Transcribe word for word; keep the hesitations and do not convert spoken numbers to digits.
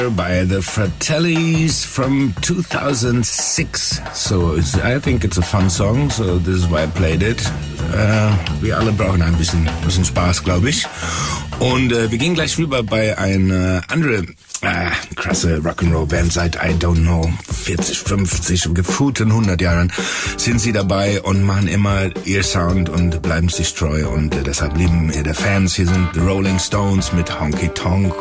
by the Fratellis from two thousand six. So it's, I think it's a fun song, so this is why I played it. Äh, wir alle brauchen ein bisschen, bisschen Spaß, glaube ich. Und äh, wir gehen gleich rüber bei einer anderen äh, krasse Rock'n'Roll-Band seit, I don't know, vierzig, fünfzig, gefühlten hundert Jahren sind sie dabei und machen immer ihr Sound und bleiben sich treu. Und äh, deshalb lieben wir die Fans. Hier sind die Rolling Stones mit Honky Tonk.